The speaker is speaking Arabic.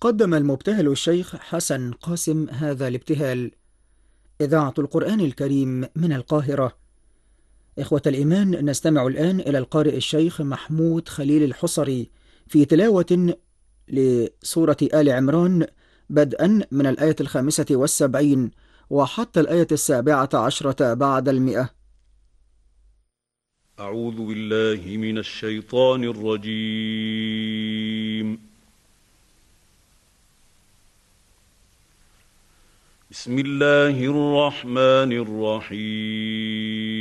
قدم المبتهل الشيخ حسن قاسم هذا الابتهال. إذاعة القرآن الكريم من القاهرة. إخوة الإيمان، نستمع الآن إلى القارئ الشيخ محمود خليل الحصري في تلاوة لسورة آل عمران، بدءا من الآية 75 وحتى الآية 17 بعد 100. أعوذ بالله من الشيطان الرجيم. بسم الله الرحمن الرحيم.